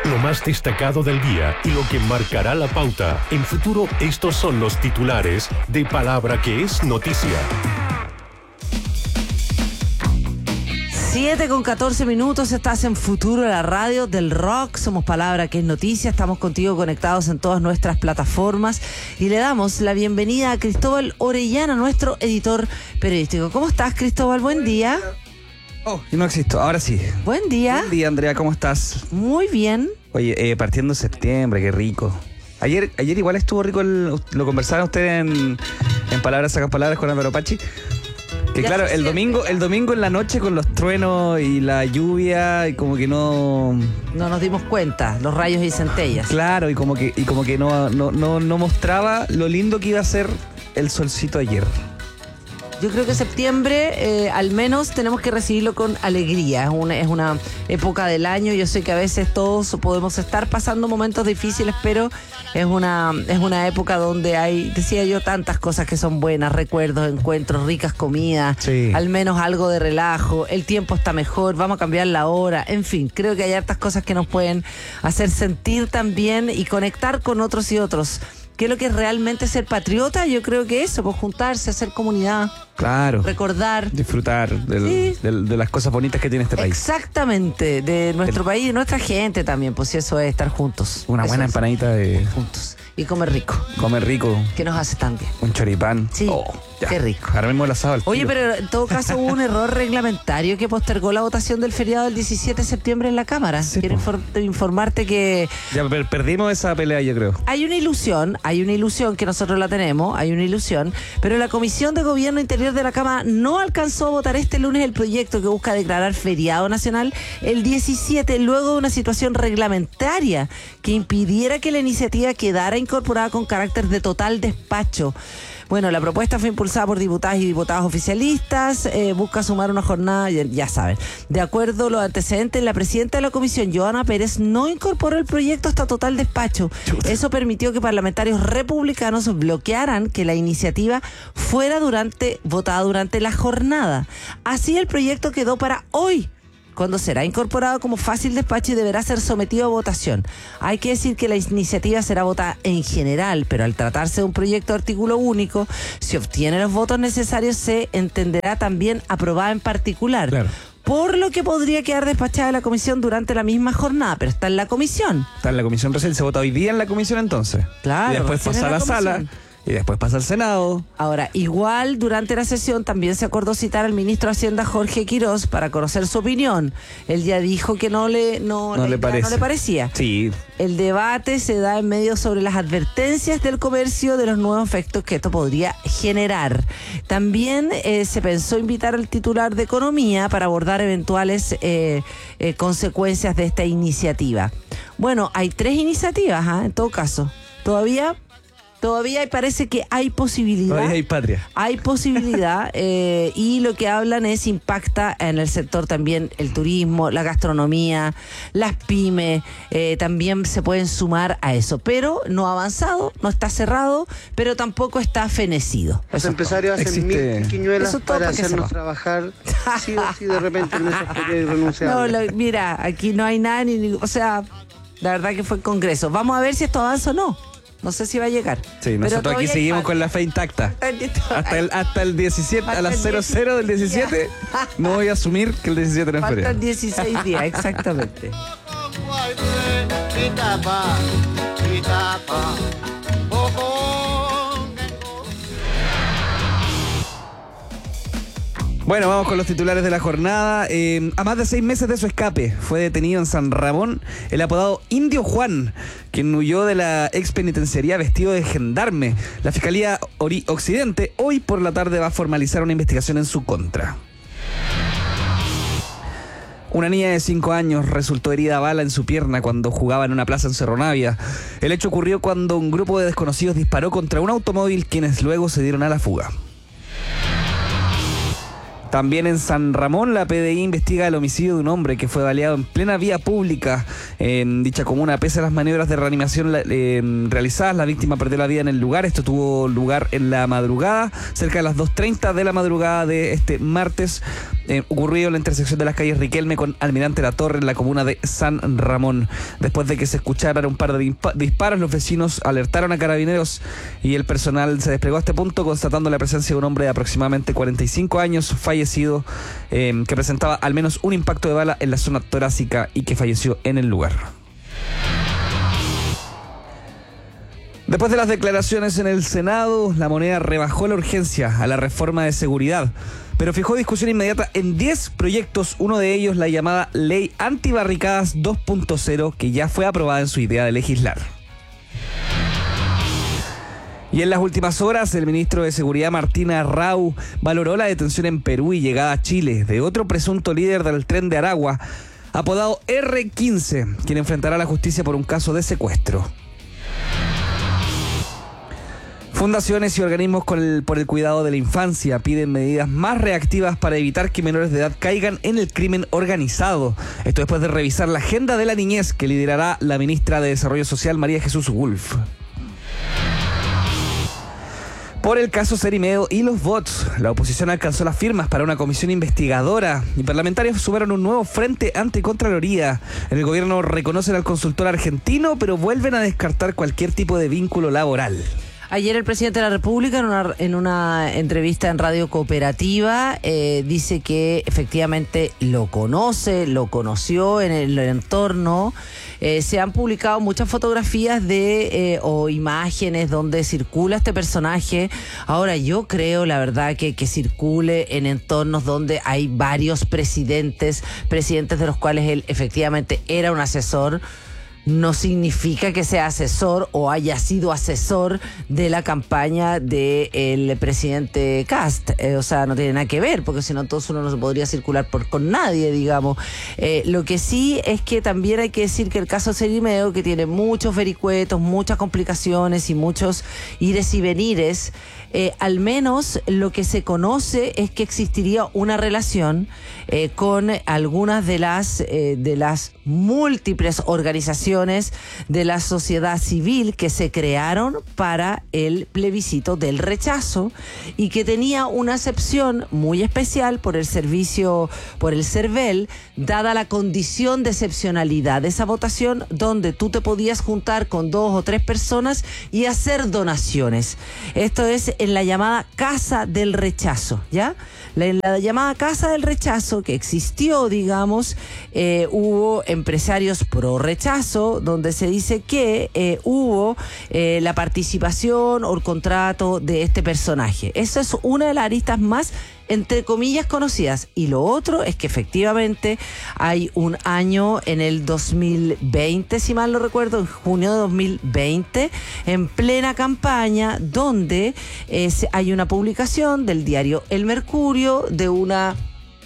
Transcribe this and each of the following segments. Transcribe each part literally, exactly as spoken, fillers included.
Lo más destacado del día y lo que marcará la pauta. En Futuro, estos son los titulares de Palabra que es noticia. siete con catorce minutos, estás en Futuro, la radio del rock. Somos Palabra que es noticia, estamos contigo conectados en todas nuestras plataformas y le damos la bienvenida a Cristóbal Orellana, nuestro editor periodístico. ¿Cómo estás, Cristóbal? Buen día. Oh, yo no existo, ahora sí. Buen día. Buen día, Andrea, ¿cómo estás? Muy bien. Oye, eh, partiendo septiembre, qué rico. Ayer ayer igual estuvo rico, el, lo conversaron ustedes en, en Palabras Sacan Palabras con Álvaro Pachi. Que Ya claro, se el siente, domingo, ya. el domingo en la noche con los truenos y la lluvia y como que no... No nos dimos cuenta, los rayos y centellas. Claro, y como que, y como que no, no, no, no mostraba lo lindo que iba a ser el solcito ayer. Yo creo que septiembre, eh, al menos tenemos que recibirlo con alegría. Es una, es una época del año. Yo sé que a veces todos podemos estar pasando momentos difíciles, pero es una, es una época donde hay, decía yo, tantas cosas que son buenas, recuerdos, encuentros, ricas comidas, Sí. al menos algo de relajo, el tiempo está mejor, vamos a cambiar la hora, en fin, creo que hay hartas cosas que nos pueden hacer sentir también y conectar con otros y otros. ¿Qué es lo que es realmente ser patriota? Yo creo que eso, pues juntarse, hacer comunidad, Claro. recordar. Disfrutar del- Sí. del- de las cosas bonitas que tiene este país. Exactamente, de nuestro país y de nuestra gente también, pues si eso es estar juntos. Una Eso buena es, empanadita de juntos. Y comer rico, comer rico, que nos hace tan bien. un choripán. Sí, Oh, ya. qué rico. Armemos el asado al Oye, tiro. pero en todo caso hubo un error reglamentario que postergó la votación del feriado del diecisiete de septiembre en la Cámara. Sí, Quiero po. infor- informarte que Ya per- perdimos esa pelea, yo creo. hay una ilusión, hay una ilusión que nosotros la tenemos, hay una ilusión, pero la Comisión de Gobierno Interior de la Cámara no alcanzó a votar este lunes el proyecto que busca declarar feriado nacional el diecisiete, luego de una situación reglamentaria que impidiera que la iniciativa quedara incorporada con carácter de total despacho. Bueno, la propuesta fue impulsada por diputadas y diputados oficialistas, eh, busca sumar una jornada, ya, ya saben. De acuerdo a los antecedentes, la presidenta de la comisión, Joana Pérez, no incorporó el proyecto hasta total despacho. Chuta. Eso permitió que parlamentarios republicanos bloquearan que la iniciativa fuera durante votada durante la jornada. Así el proyecto quedó para hoy, cuando será incorporado como fácil despacho y deberá ser sometido a votación. Hay que decir que la iniciativa será votada en general, pero al tratarse de un proyecto de artículo único, si obtiene los votos necesarios, se entenderá también aprobada en particular. Claro. Por lo que podría quedar despachada la comisión durante la misma jornada, pero está en la comisión. Está en la comisión recién, se vota hoy día en la comisión entonces. Claro, Y después recién pasa en a la la sala. comisión. Y después pasa al Senado. Ahora, igual durante la sesión también se acordó citar al ministro de Hacienda Jorge Quirós para conocer su opinión. Él ya dijo que no le, no, No la le idea parece. no le parecía. Sí. El debate se da en medio sobre las advertencias del comercio de los nuevos efectos que esto podría generar. También eh, se pensó invitar al titular de Economía para abordar eventuales eh, eh, consecuencias de esta iniciativa. Bueno, hay tres iniciativas, ¿ah? En todo caso. Todavía... Todavía parece que hay posibilidad. Todavía hay patria. Hay posibilidad eh, y lo que hablan es impacta en el sector también el turismo, la gastronomía, las pymes, eh, también se pueden sumar a eso. Pero no ha avanzado, no está cerrado, pero tampoco está fenecido. Los Eso es empresarios hacen Existe- mil quiñuelas Eso es todo para para que hacernos sepa. trabajar. Sí o sí, de repente en esos proyectos todo. No, irrenunciables. lo- mira, aquí no hay nada, ni, o sea, la verdad que fue el Congreso. Vamos a ver si esto avanza o no. No sé si va a llegar. Sí, Pero nosotros aquí todavía hay seguimos patria. con la fe intacta. Hasta el, hasta el diecisiete, Hasta a las el cero cero del diecisiete, no voy a asumir que el diecisiete no es Faltan feriado. dieciséis días, exactamente. Bueno, vamos con los titulares de la jornada. Eh, a más de seis meses de su escape, fue detenido en San Ramón el apodado Indio Juan, quien huyó de la ex penitenciaría vestido de gendarme. La Fiscalía Ori- Occidente hoy por la tarde va a formalizar una investigación en su contra. Una niña de cinco años resultó herida a bala en su pierna cuando jugaba en una plaza en Cerro Navia. El hecho ocurrió cuando un grupo de desconocidos disparó contra un automóvil, quienes luego se dieron a la fuga. También en San Ramón, la P D I investiga el homicidio de un hombre que fue baleado en plena vía pública en dicha comuna. Pese a las maniobras de reanimación eh, realizadas, la víctima perdió la vida en el lugar. Esto tuvo lugar en la madrugada, cerca de las dos treinta de la madrugada de este martes eh, ocurrido en la intersección de las calles Riquelme con Almirante La Torre en la comuna de San Ramón. Después de que se escucharan un par de disparos, los vecinos alertaron a carabineros y el personal se desplegó a este punto, constatando la presencia de un hombre de aproximadamente cuarenta y cinco años, fallecido, eh, que presentaba al menos un impacto de bala en la zona torácica y que falleció en el lugar. Después de las declaraciones en el Senado, La Moneda rebajó la urgencia a la reforma de seguridad, pero fijó discusión inmediata en diez proyectos, uno de ellos la llamada Ley Antibarricadas dos punto cero, que ya fue aprobada en su idea de legislar. Y en las últimas horas, el ministro de Seguridad, Martín Arrau, valoró la detención en Perú y llegada a Chile de otro presunto líder del Tren de Aragua, apodado erre quince, quien enfrentará a la justicia por un caso de secuestro. Fundaciones y organismos con el, por el cuidado de la infancia piden medidas más reactivas para evitar que menores de edad caigan en el crimen organizado. Esto después de revisar la agenda de la niñez que liderará la ministra de Desarrollo Social, María Jesús Wolf. Por el caso Cerimeo y los bots, la oposición alcanzó las firmas para una comisión investigadora y parlamentarios sumaron un nuevo frente ante Contraloría. En el gobierno reconocen al consultor argentino, pero vuelven a descartar cualquier tipo de vínculo laboral. Ayer el presidente de la República, en una, en una entrevista en Radio Cooperativa, eh, dice que efectivamente lo conoce, lo conoció en el entorno. Eh, se han publicado muchas fotografías de eh, o imágenes donde circula este personaje. Ahora, yo creo, la verdad, que, que circule en entornos donde hay varios presidentes, presidentes de los cuales él efectivamente era un asesor. No significa que sea asesor o haya sido asesor de la campaña del presidente Kast. Eh, o sea, no tiene nada que ver, porque si no, entonces uno no se podría circular por, con nadie, digamos. Eh, lo que sí es que también hay que decir que el caso Cerimeo, que tiene muchos vericuetos, muchas complicaciones y muchos ires y venires, eh, al menos lo que se conoce es que existiría una relación eh, con algunas de las, eh, de las múltiples organizaciones de la sociedad civil que se crearon para el plebiscito del rechazo y que tenía una acepción muy especial por el servicio, por el CERVEL, dada la condición de excepcionalidad de esa votación, donde tú te podías juntar con dos o tres personas y hacer donaciones. Esto es en la llamada Casa del Rechazo, ¿ya? La, en la llamada Casa del Rechazo que existió, digamos, eh, hubo empresarios pro rechazo, donde se dice que eh, hubo eh, la participación o el contrato de este personaje. Esa es una de las aristas más, entre comillas, conocidas. Y lo otro es que efectivamente hay un año en el dos mil veinte, si mal no recuerdo, en junio de dos mil veinte, en plena campaña, donde eh, hay una publicación del diario El Mercurio de una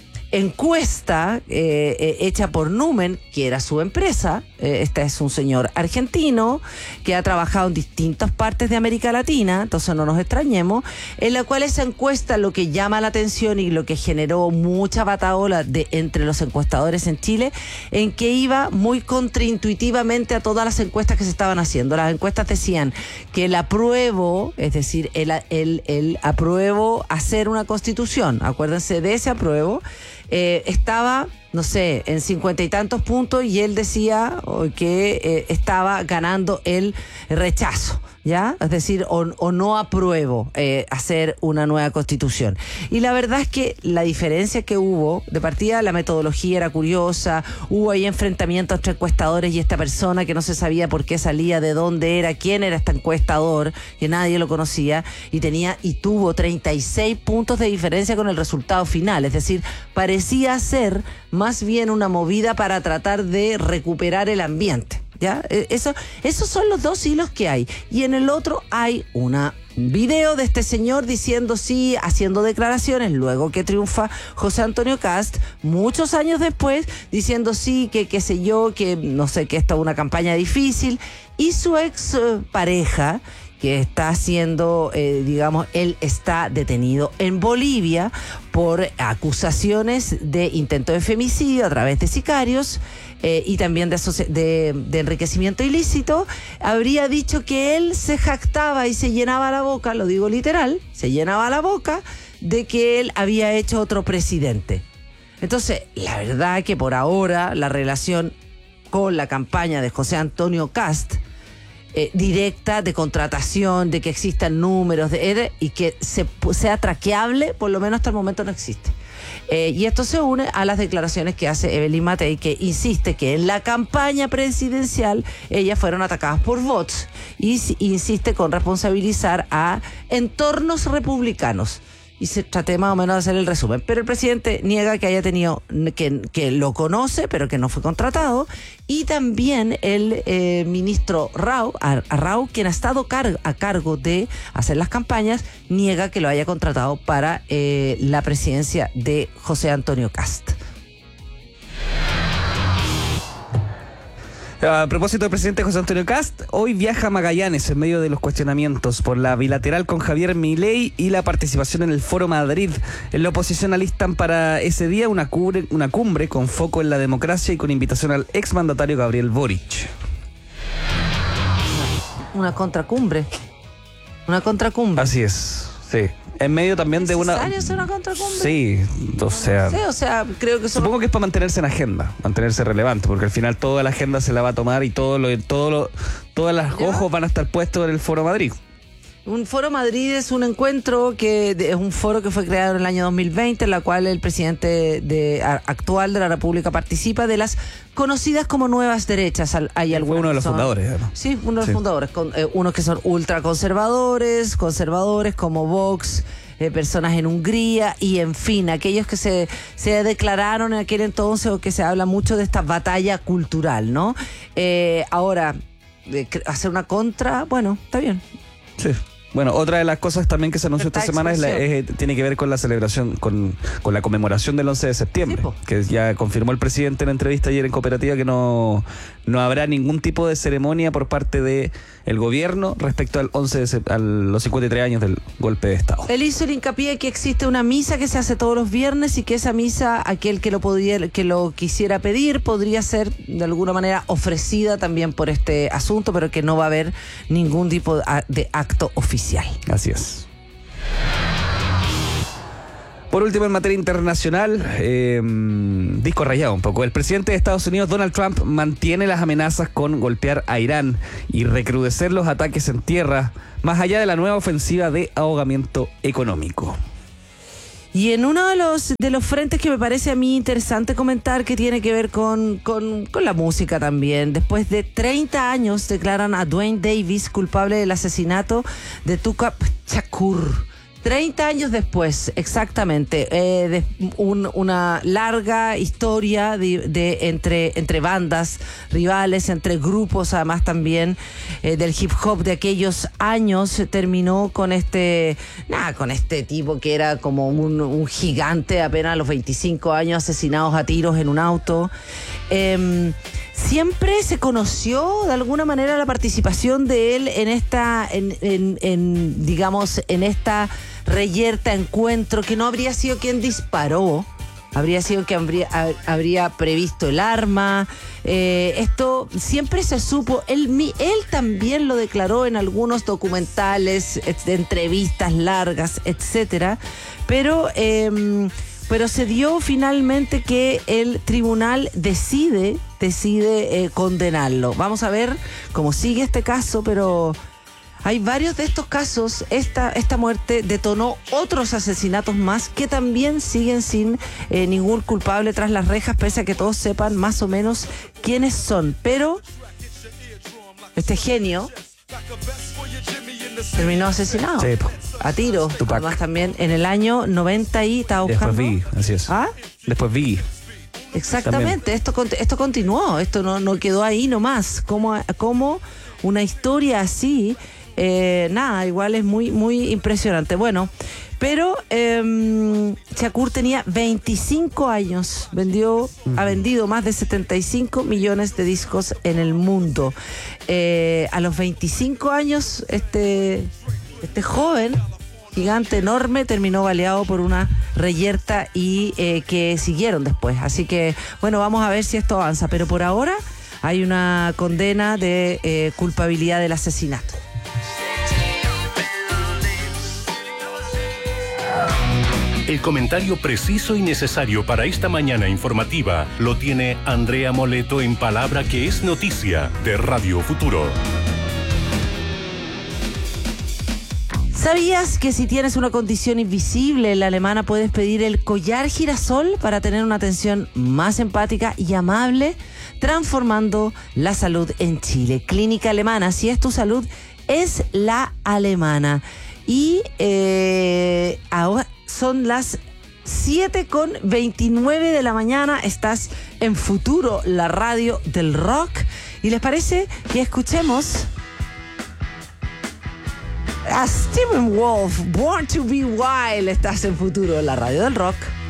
encuesta eh, eh, hecha por Numen, que era su empresa. Eh, este es un señor argentino que ha trabajado en distintas partes de América Latina, entonces no nos extrañemos, en la cual esa encuesta, lo que llama la atención y lo que generó mucha batahola de entre los encuestadores en Chile, en que iba muy contraintuitivamente a todas las encuestas que se estaban haciendo. Las encuestas decían que el apruebo, es decir, el, el, el apruebo hacer una constitución, acuérdense de ese apruebo, Eh, estaba, no sé, en cincuenta y tantos puntos, y él decía que eh, estaba ganando el rechazo, ¿ya? Es decir, o, o no apruebo eh, hacer una nueva constitución. Y la verdad es que la diferencia que hubo, de partida la metodología era curiosa, hubo ahí enfrentamientos entre encuestadores y esta persona que no se sabía por qué salía, de dónde era, quién era este encuestador, que nadie lo conocía, y tenía y tuvo treinta y seis puntos de diferencia con el resultado final. Es decir, parecía ser más bien una movida para tratar de recuperar el ambiente, ¿ya? Eso, esos son los dos hilos que hay. Y en el otro hay una video de este señor diciendo sí, haciendo declaraciones, luego que triunfa José Antonio Kast, muchos años después, diciendo sí, que qué sé yo, que no sé, que esta es una campaña difícil. Y su ex eh, pareja, que está haciendo, eh, digamos, él está detenido en Bolivia por acusaciones de intento de femicidio a través de sicarios eh, y también de, de, de enriquecimiento ilícito. Habría dicho que él se jactaba y se llenaba la boca, lo digo literal, se llenaba la boca de que él había hecho otro presidente. Entonces, la verdad que por ahora la relación con la campaña de José Antonio Kast, eh, directa, de contratación, de que existan números de, y que se, sea traqueable, por lo menos hasta el momento no existe. Eh, y esto se une a las declaraciones que hace Evelyn Matei, que insiste que en la campaña presidencial ellas fueron atacadas por bots y insiste con responsabilizar a entornos republicanos. Y se traté más o menos de hacer el resumen. Pero el presidente niega que haya tenido, que, que lo conoce, pero que no fue contratado. Y también el eh, ministro Rao, a, a Rao, quien ha estado car- a cargo de hacer las campañas, niega que lo haya contratado para eh, la presidencia de José Antonio Kast. A propósito del presidente José Antonio Kast, hoy viaja a Magallanes en medio de los cuestionamientos por la bilateral con Javier Milei y la participación en el Foro Madrid. En la oposición alistan para ese día una cumbre, una cumbre con foco en la democracia y con invitación al exmandatario Gabriel Boric. Una contracumbre. Una contracumbre. Así es, sí. En medio también de una... ¿Es necesario una contracumbre? Sí, o sea... Sí, o sea, creo que... Son... Supongo que es para mantenerse en agenda, mantenerse relevante, porque al final toda la agenda se la va a tomar y todo lo, todo lo, todas las ¿Ya? ojos van a estar puestos en el Foro Madrid. Un Foro Madrid es un encuentro que es un foro que fue creado en el año dos mil veinte, en la cual el presidente de, actual de la República participa de las conocidas como nuevas derechas. Hay Fue uno de los son, fundadores. ¿No? Sí, uno de los Sí. fundadores. Con, eh, unos que son ultraconservadores, conservadores como Vox, eh, personas en Hungría y en fin, aquellos que se, se declararon en aquel entonces o que se habla mucho de esta batalla cultural, ¿no? Eh, ahora, eh, hacer una contra, bueno, está bien. Sí. Bueno, otra de las cosas también que se anunció esta Libertad de semana es la, expresión. es, tiene que ver con la celebración, con, con la conmemoración del once de septiembre, Sí, po. que ya confirmó el presidente en la entrevista ayer en Cooperativa que no, no habrá ningún tipo de ceremonia por parte de el gobierno respecto al once de sep- a los cincuenta y tres años del golpe de Estado. Él hizo el hincapié que existe una misa que se hace todos los viernes y que esa misa, aquel que lo podía, que lo quisiera pedir, podría ser de alguna manera ofrecida también por este asunto, pero que no va a haber ningún tipo de, de acto oficial. Así es. Por último, en materia internacional, eh, disco rayado un poco. El presidente de Estados Unidos, Donald Trump, mantiene las amenazas con golpear a Irán y recrudecer los ataques en tierra, más allá de la nueva ofensiva de ahogamiento económico. Y en uno de los de los frentes que me parece a mí interesante comentar, que tiene que ver con, con, con la música también. Después de treinta años declaran a Duane Davis culpable del asesinato de Tupac Shakur. treinta años después, exactamente, eh, de un, una larga historia de, de entre, entre bandas rivales, entre grupos, además también eh, del hip hop de aquellos años, terminó con este, nada, con este tipo que era como un, un gigante, apenas a los veinticinco años, asesinados a tiros en un auto. Eh, Siempre se conoció de alguna manera la participación de él en esta, en, en, en digamos, en esta reyerta encuentro, que no habría sido quien disparó, habría sido quien habría, habría previsto el arma. Eh, esto siempre se supo. Él, él también lo declaró en algunos documentales, entrevistas largas, etcétera. Pero eh, Pero se dio finalmente que el tribunal decide, decide eh, condenarlo. Vamos a ver cómo sigue este caso, pero hay varios de estos casos. Esta, esta muerte detonó otros asesinatos más que también siguen sin eh, ningún culpable tras las rejas, pese a que todos sepan más o menos quiénes son. Pero este genio terminó asesinado. Sí, po. A tiros. Tupac. Además también en el año noventa y estaba buscando. Después vi, así es. ¿Ah? Después vi. Exactamente, esto, cont- esto continuó, esto no, no quedó ahí nomás. Como, como una historia así, eh, nada, igual es muy, muy impresionante. Bueno, pero eh, Shakur tenía veinticinco años, vendió, mm. ha vendido más de setenta y cinco millones de discos en el mundo. Eh, a los veinticinco años, este, este joven, gigante, enorme, terminó baleado por una reyerta y eh, que siguieron después. Así que, bueno, vamos a ver si esto avanza. Pero por ahora hay una condena de eh, culpabilidad del asesinato. El comentario preciso y necesario para esta mañana informativa lo tiene Andrea Moleto en Palabra que es Noticia de Radio Futuro. ¿Sabías que si tienes una condición invisible en la alemana puedes pedir el collar girasol para tener una atención más empática y amable? Transformando la salud en Chile. Clínica Alemana, si es tu salud, es la alemana. Y eh, ahora son las siete con veintinueve de la mañana. Estás en Futuro, la radio del rock. ¿Y les parece que escuchemos a Stephen Wolf, Born to be Wild? Estás en Futuro, la radio del rock.